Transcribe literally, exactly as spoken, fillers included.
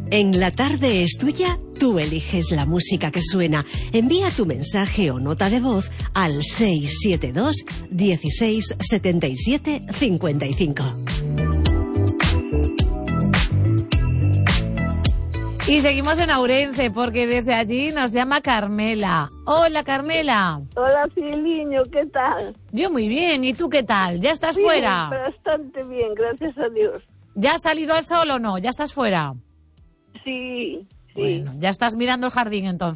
En La Tarde es Tuya, tú eliges la música que suena. Envía tu mensaje o nota de voz al seis siete dos, dieciséis, setenta y siete, cincuenta y cinco. Y seguimos en Ourense porque desde allí nos llama Carmela. Hola, Carmela. Hola, Ciliño, ¿qué tal? Yo muy bien, ¿y tú qué tal? ¿Ya estás Bien, fuera? Bastante bien, gracias a Dios. ¿Ya has salido al sol o no? ¿Ya estás fuera? Sí, sí. Bueno, ya estás mirando el jardín entonces.